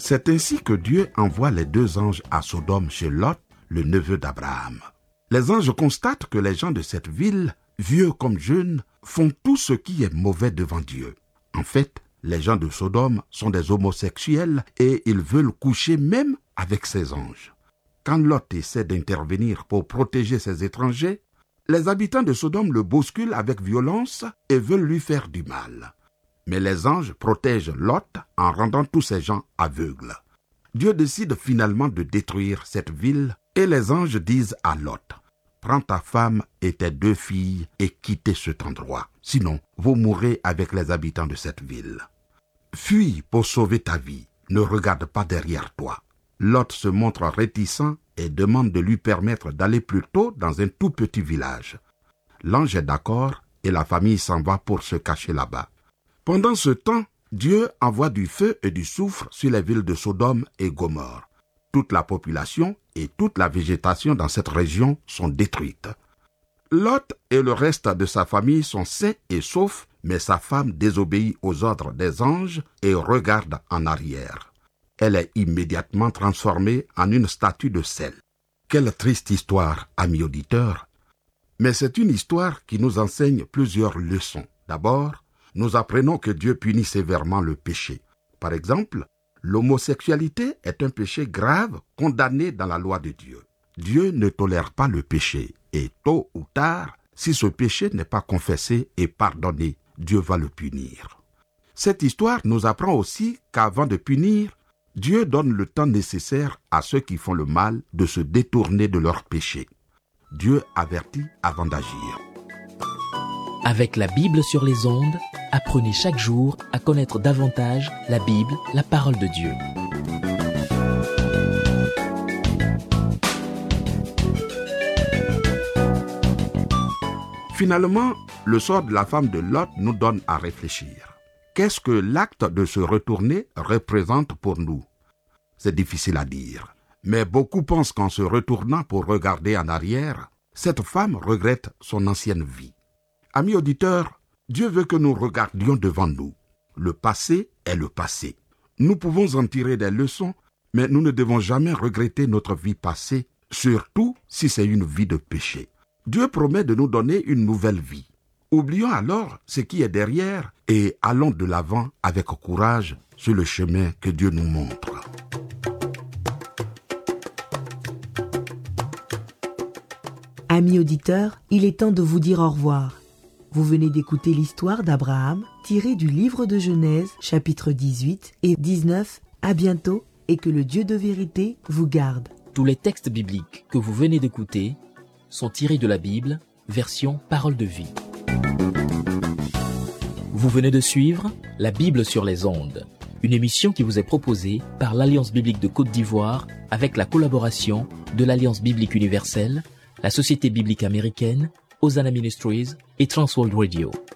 C'est ainsi que Dieu envoie les 2 anges à Sodome chez Lot, le neveu d'Abraham. Les anges constatent que les gens de cette ville, vieux comme jeunes, font tout ce qui est mauvais devant Dieu. En fait, les gens de Sodome sont des homosexuels et ils veulent coucher même avec ces anges. Quand Lot essaie d'intervenir pour protéger ces étrangers, les habitants de Sodome le bousculent avec violence et veulent lui faire du mal. Mais les anges protègent Lot en rendant tous ces gens aveugles. Dieu décide finalement de détruire cette ville et les anges disent à Lot: « Prends ta femme et tes 2 filles et quittez cet endroit. Sinon, vous mourrez avec les habitants de cette ville. Fuis pour sauver ta vie. Ne regarde pas derrière toi. » Lot se montre réticent et demande de lui permettre d'aller plus tôt dans un tout petit village. L'ange est d'accord et la famille s'en va pour se cacher là-bas. Pendant ce temps, Dieu envoie du feu et du soufre sur les villes de Sodome et Gomorrhe. Toute la population et toute la végétation dans cette région sont détruites. Lot et le reste de sa famille sont sains et saufs, mais sa femme désobéit aux ordres des anges et regarde en arrière. Elle est immédiatement transformée en une statue de sel. Quelle triste histoire, amis auditeurs! Mais c'est une histoire qui nous enseigne plusieurs leçons. D'abord, nous apprenons que Dieu punit sévèrement le péché. Par exemple, l'homosexualité est un péché grave condamné dans la loi de Dieu. Dieu ne tolère pas le péché et tôt ou tard, si ce péché n'est pas confessé et pardonné, Dieu va le punir. Cette histoire nous apprend aussi qu'avant de punir, Dieu donne le temps nécessaire à ceux qui font le mal de se détourner de leurs péchés. Dieu avertit avant d'agir. Avec la Bible sur les ondes, apprenez chaque jour à connaître davantage la Bible, la parole de Dieu. Finalement, le sort de la femme de Lot nous donne à réfléchir. Qu'est-ce que l'acte de se retourner représente pour nous? C'est difficile à dire. Mais beaucoup pensent qu'en se retournant pour regarder en arrière, cette femme regrette son ancienne vie. Amis auditeurs, Dieu veut que nous regardions devant nous. Le passé est le passé. Nous pouvons en tirer des leçons, mais nous ne devons jamais regretter notre vie passée, surtout si c'est une vie de péché. Dieu promet de nous donner une nouvelle vie. Oublions alors ce qui est derrière et allons de l'avant avec courage sur le chemin que Dieu nous montre. Amis auditeurs, il est temps de vous dire au revoir. Vous venez d'écouter l'histoire d'Abraham tirée du livre de Genèse, chapitres 18 et 19. À bientôt et que le Dieu de vérité vous garde. Tous les textes bibliques que vous venez d'écouter sont tirés de la Bible, version Parole de vie. Vous venez de suivre la Bible sur les ondes, une émission qui vous est proposée par l'Alliance biblique de Côte d'Ivoire avec la collaboration de l'Alliance biblique universelle, la Société biblique américaine, Hosanna Ministries et Transworld Radio.